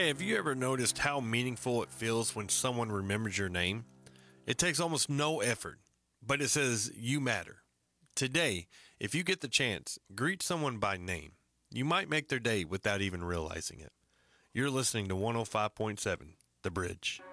Hey, have you ever noticed how meaningful it feels when someone remembers your name? It takes almost no effort, but it says you matter. Today, if you get the chance, greet someone by name. You might make their day without even realizing it. You're listening to 105.7, The Bridge.